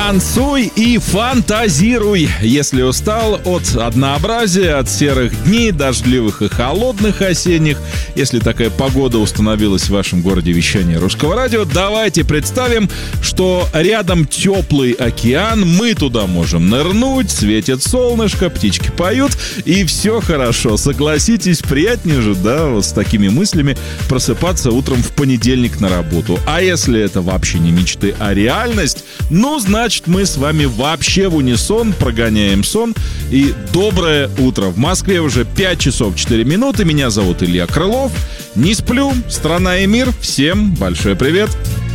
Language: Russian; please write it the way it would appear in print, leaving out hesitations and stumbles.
Танцуй и фантазируй, если устал от однообразия, от серых дней, дождливых и холодных осенних. Если такая погода установилась в вашем городе вещания Русского радио, давайте представим, что рядом теплый океан, мы туда можем нырнуть, светит солнышко, птички поют, и все хорошо. Согласитесь, приятнее же, да, вот с такими мыслями просыпаться утром в понедельник на работу. А если это вообще не мечты, а реальность, ну, значит, мы с вами вообще в унисон прогоняем сон. И доброе утро. В Москве уже 5 часов 4 минуты. Меня зовут Илья Крылов. Не сплю. Страна и мир. Всем большой привет.